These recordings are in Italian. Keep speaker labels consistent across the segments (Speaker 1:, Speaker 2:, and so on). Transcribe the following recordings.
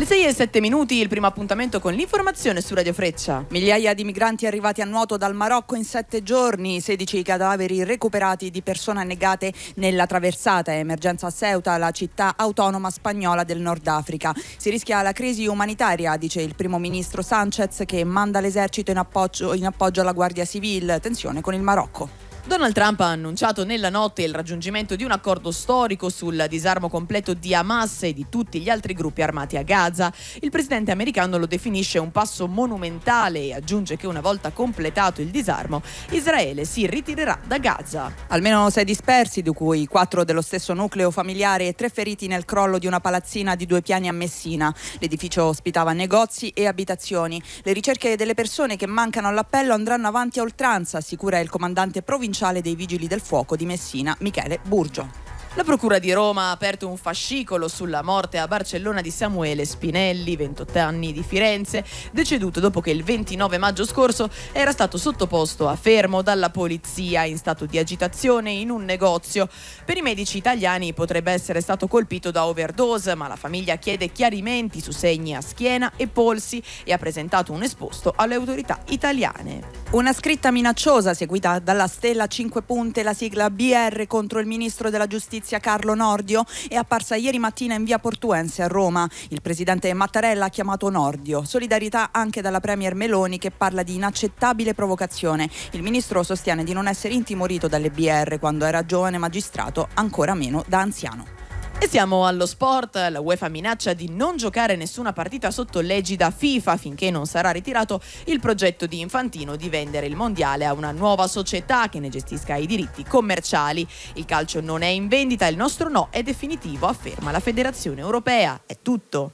Speaker 1: Le 6:07, il primo appuntamento con l'informazione su Radio Freccia.
Speaker 2: Migliaia di migranti arrivati a nuoto dal Marocco in 7 giorni, 16 cadaveri recuperati di persone annegate nella traversata. Emergenza a Ceuta, la città autonoma spagnola del Nord Africa. Si rischia la crisi umanitaria, dice il primo ministro Sánchez, che manda l'esercito in appoggio alla Guardia Civile. Tensione con il Marocco.
Speaker 1: Donald Trump ha annunciato nella notte il raggiungimento di un accordo storico sul disarmo completo di Hamas e di tutti gli altri gruppi armati a Gaza. Il presidente americano lo definisce un passo monumentale e aggiunge che una volta completato il disarmo, Israele si ritirerà da Gaza.
Speaker 2: Almeno 6 dispersi, di cui 4 dello stesso nucleo familiare e 3 feriti nel crollo di una palazzina di 2 piani a Messina. L'edificio ospitava negozi e abitazioni. Le ricerche delle persone che mancano all'appello andranno avanti a oltranza, assicura il comandante provinciale dei Vigili del Fuoco di Messina, Michele Burgio.
Speaker 1: La Procura di Roma ha aperto un fascicolo sulla morte a Barcellona di Samuele Spinelli, 28 anni, di Firenze, deceduto dopo che il 29 maggio scorso era stato sottoposto a fermo dalla polizia in stato di agitazione in un negozio. Per i medici italiani potrebbe essere stato colpito da overdose, ma la famiglia chiede chiarimenti su segni a schiena e polsi e ha presentato un esposto alle autorità italiane.
Speaker 2: Una scritta minacciosa seguita dalla stella a 5 punte, la sigla BR, contro il ministro della giustizia Carlo Nordio, è apparsa ieri mattina in via Portuense a Roma. Il presidente Mattarella ha chiamato Nordio. Solidarietà anche dalla premier Meloni, che parla di inaccettabile provocazione. Il ministro sostiene di non essere intimorito dalle BR quando era giovane magistrato, ancora meno da anziano.
Speaker 1: E siamo allo sport. La UEFA minaccia di non giocare nessuna partita sotto l'egida FIFA finché non sarà ritirato il progetto di Infantino di vendere il mondiale a una nuova società che ne gestisca i diritti commerciali. Il calcio non è in vendita, il nostro no è definitivo, afferma la Federazione Europea. È tutto.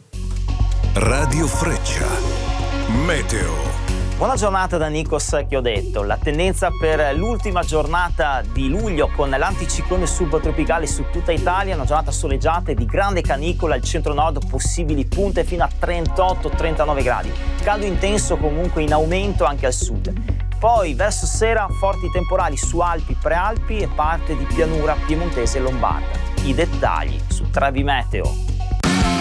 Speaker 3: Radio Freccia. Meteo.
Speaker 4: Buona giornata da Nikos Chiodetto. La tendenza per l'ultima giornata di luglio con l'anticiclone subtropicale su tutta Italia, una giornata soleggiata e di grande canicola al centro-nord, possibili punte fino a 38-39 gradi. Caldo intenso comunque in aumento anche al sud. Poi verso sera forti temporali su Alpi, Prealpi e parte di pianura piemontese e lombarda. I dettagli su Trevi Meteo.